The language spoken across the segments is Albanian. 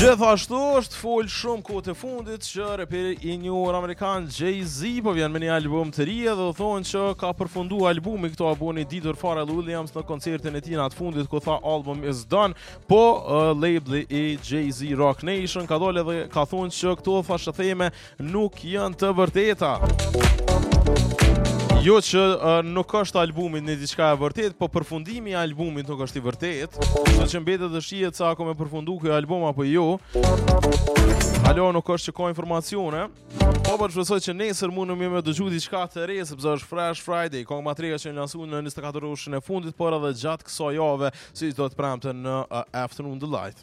Gjithashtu është fol shumë kohë të fundit që raperi I njohur amerikan Jay-Z po vjen me një album të ri dhe thonë që ka përfunduar albumi. Këto aboni ditur Pharrell Williams në koncertin e tij në atë fundit ku tha album is done, po labeli I Jay-Z Rock Nation ka dalë dhe ka thonë që këto fashëtheme nuk janë të vërteta. Jo që nuk është albumi në diçka e vërtet, po përfundimi I albumit nuk është I vërtet. Kështu që mbetet të shihet sa ako me përfundu ky album apo jo. Alo nuk është që ka informacione. Po për shpresoj që nesër mundëm me dëgju diçka të re sepse është Fresh Friday, këngë materiale që lansuan në 24 orëshin e fundit, por edhe gjatë kësaj jave, si do të premte në Afternoon Delight.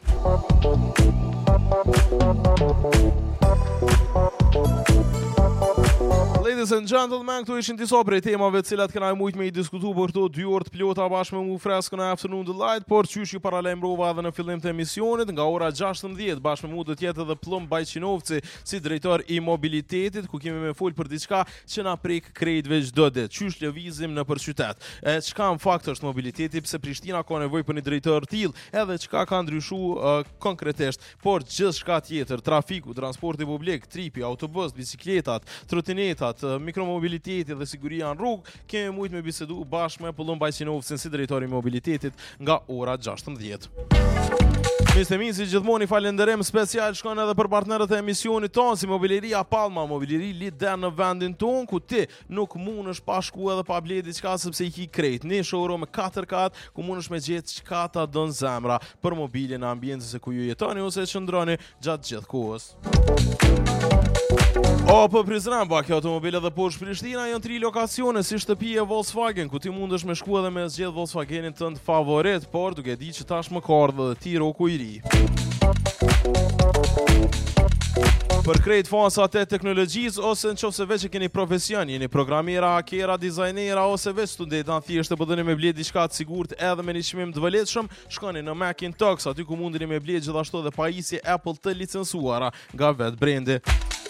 Ladies and gentlemen, këtu ishin disa prej temave të cilat kena mujt me I diskutu për këto 2 orë të plota bashkë me mu freskën e Afternoon Delight, por qysh ju paralajmërova edhe në fillim të emisionit, nga ora 16 bashkë me mu do të jetë edhe Plum Bajqinovci si drejtor I mobilitetit, ku kemi me fol për diçka që na prek krejtve çdo ditë, qysh lëvizim nëpër qytet. Çka në fakt është mobiliteti, pse Prishtina ka nevojë për një drejtor tillë, edhe çka ka ndryshuar konkretisht, por gjithçka tjetër, trafiku, transporti publik, tripi, autobus, bicikletat, trotinetat, mikromobiliteti dhe siguria në rrugë, kemi mujt me bisedu bashkë me Plum Bajqinovcin si drejtori I mobilitetit nga ora 16. Mistemin si gjithmoni falenderem special shkon edhe për partnerët e emisionit tonë si Mobileria Palma, mobileri lider në vendin tonë, ku ti nuk mundesh pa shku edhe pa ble diçka sepse I ki krejt. Një showroom me 4 kat ku mundesh me gjetë çka ta don zemra për mobilin në ambientin se ku ju jetoni ose qëndroni gjatë gjithë kohës. Po Prizren, baki automobile dhe poshtë Prishtina janë 3 lokacione si shtëpi e Volkswagen, ku ti mundesh me shku edhe me zgjedh Volkswagenin tënd favorit, por duke di që tash më ka ardhur edhe ti Roku I ri. Për krejt fasat e teknologjisë ose nëse veç e keni profesion, jeni programera, hakera, dizajnera ose veç studenta thjesht po doni me ble diçka të sigurt edhe me një çmim të vëletshëm, shkoni në Macintosh, aty ku mundeni me ble gjithashtu edhe pajisje Apple të licencuara nga vet brendi.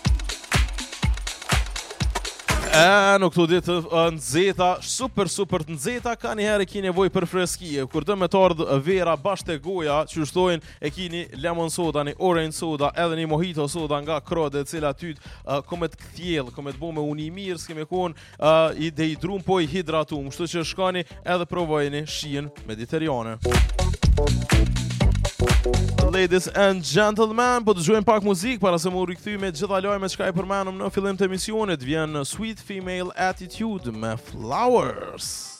Në këto ditë nxehta, super të nxehta, ka një herë ki nevojë për freskije. Kur do me të ardhë vera bashkë te goja, që shtojnë e kini lemon soda, një orange soda, edhe një mojito soda nga Krode, e cila ty komet kthjell, komet bo me uni mirë, s'keme kon I dehidrum po I hidratum, kështu që shkani edhe provojeni shijen mediterrane. Ladies and gentlemen, po të dëgjojmë pak muzikë para se më rikthej me gjitha lajmet që I përmenëm në fillim të emisionit. Vjen Sweet Female Attitude me Flowers.